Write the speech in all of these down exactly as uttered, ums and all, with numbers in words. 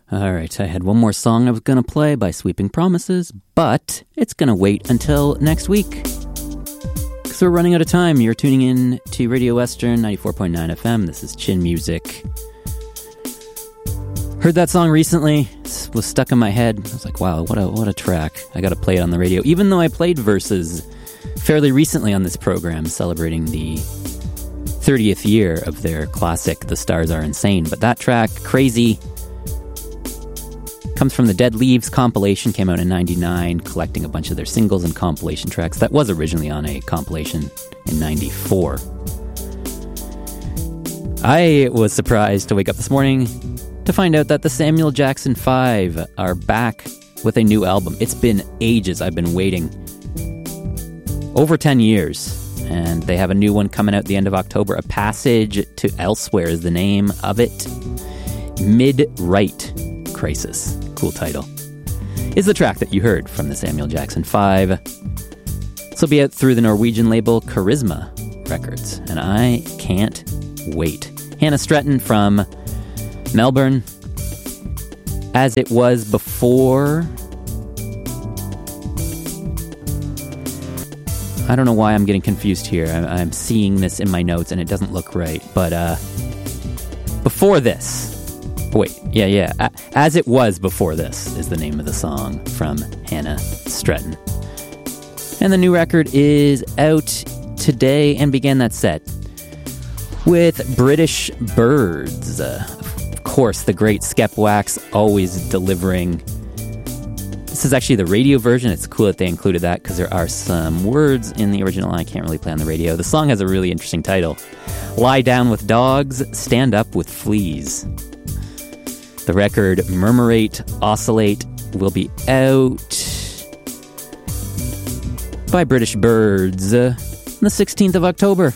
All right, I had one more song I was going to play by Sweeping Promises, but it's going to wait until next week. Because we're running out of time. You're tuning in to Radio Western ninety-four point nine F M. This is Chin Music. Heard that song recently. It was stuck in my head. I was like, wow, what a what a track. I got to play it on the radio. Even though I played Verses fairly recently on this program, celebrating the thirtieth year of their classic, The Stars Are Insane. But that track, Crazy, comes from the Dead Leaves compilation, came out in ninety-nine, collecting a bunch of their singles and compilation tracks. That was originally on a compilation in ninety-four. I was surprised to wake up this morning to find out that the Samuel Jackson five are back with a new album. It's been ages. I've been waiting. Over ten years. And they have a new one coming out the end of October. A Passage to Elsewhere is the name of it. Mid-Right Crisis. Cool title. Is the track that you heard from the Samuel Jackson five. This will be out through the Norwegian label Charisma Records. And I can't wait. Hannah Stretton from Melbourne. As It Was Before. I don't know why I'm getting confused here. I'm, I'm seeing this in my notes and it doesn't look right. But uh, before this. Oh, wait, yeah, yeah. As It Was Before This is the name of the song from Hannah Stretton. And the new record is out today and began that set with British Birds. Uh, of course, the great Skep Wax, always delivering. This is actually the radio version. It's cool that they included that because there are some words in the original I can't really play on the radio. The song has a really interesting title. Lie Down with Dogs, Stand Up with Fleas. The record Murmurate, Oscillate will be out by British Birds uh, on the sixteenth of October.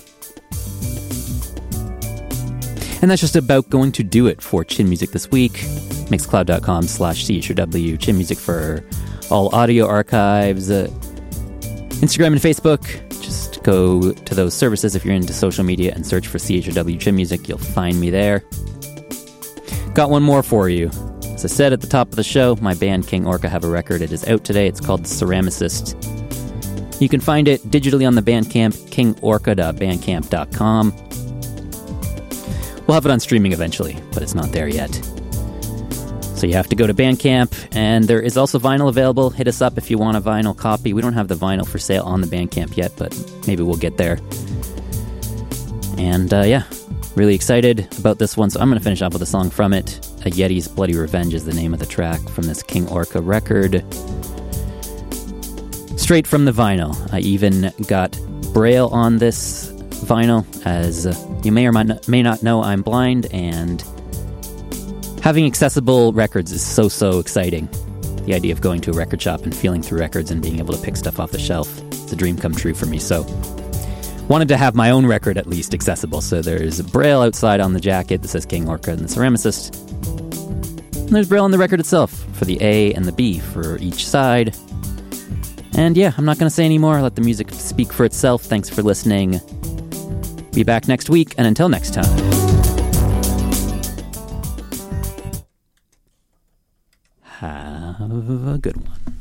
And that's just about going to do it for Chin Music this week. Mixcloud.com slash CHRW, Chin Music for all audio archives. Uh, Instagram and Facebook. Just go to those services if you're into social media and search for C H R W Chin Music. You'll find me there. Got one more for you. As I said at the top of the show, my band King Orca have a record. It is out today. It's called The Ceramicist. You can find it digitally on the Bandcamp, king orca dot bandcamp dot com. We'll have it on streaming eventually, but it's not there yet. So you have to go to Bandcamp, and there is also vinyl available. Hit us up if you want a vinyl copy. We don't have the vinyl for sale on the Bandcamp yet, but maybe we'll get there. And uh, yeah, really excited about this one, so I'm going to finish off with a song from it. A Yeti's Bloody Revenge is the name of the track from this King Orca record. Straight from the vinyl. I even got Braille on this vinyl, as uh, you may or may not know, I'm blind, and having accessible records is so, so exciting. The idea of going to a record shop and feeling through records and being able to pick stuff off the shelf, it's a dream come true for me. So wanted to have my own record at least accessible. So there's Braille outside on the jacket that says King Orca and the Ceramicist. And there's Braille on the record itself for the A and the B for each side. And yeah, I'm not going to say any more. Let the music speak for itself. Thanks for listening. Be back next week, and until next time. Have a good one.